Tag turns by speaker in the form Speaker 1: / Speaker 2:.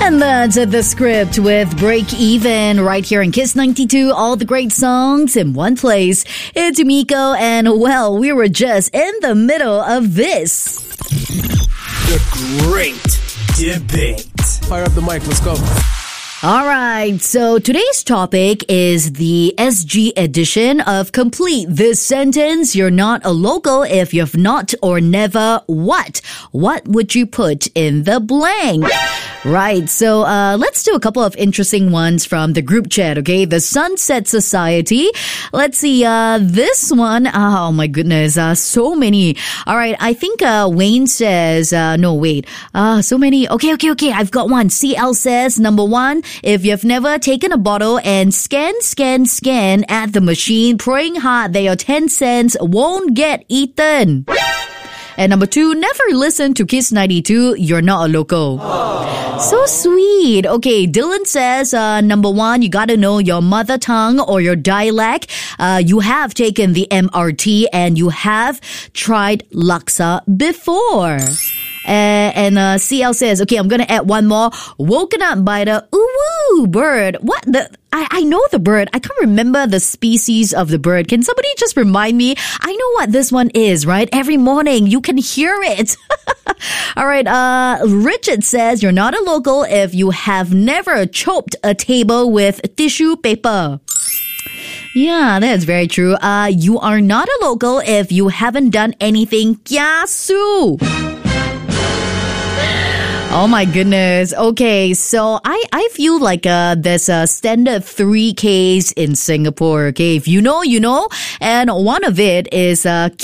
Speaker 1: And that's the script with Break Even right here in Kiss 92. All the great songs in one place. It's Miko, and well, we were just in the middle of this.
Speaker 2: The Great Debate.
Speaker 3: Fire up the mic, let's go.
Speaker 1: All right, so today's topic is the SG edition of Complete This Sentence. You're not a local if you've not or never what? What would you put in the blank? Right, so let's do a couple of interesting ones from the group chat, okay? The Sunset Society. Let's see, this one, oh my goodness, so many. All right, I think Wayne says, no, wait, so many. Okay, I've got one. CL says, number one, if you've never taken a bottle and scan at the machine, praying hard that your 10 cents won't get eaten. And number two, never listen to Kiss 92, you're not a local. So sweet. Okay, Dylan says, number one, you gotta know your mother tongue or your dialect. You have taken the MRT and you have tried laksa before. And CL says, okay, I'm gonna add one more. Woken up by the ooh bird. What the? I know the bird. I can't remember the species of the bird. Can somebody just remind me? I know what this one is, right? Every morning you can hear it. All right. Richard says you're not a local if you have never chopped a table with tissue paper. Yeah, that's very true. You are not a local if you haven't done anything kiasu. Oh my goodness. Okay, so I feel like there's a standard 3 Ks in Singapore. Okay, if you know, you know. And one of it is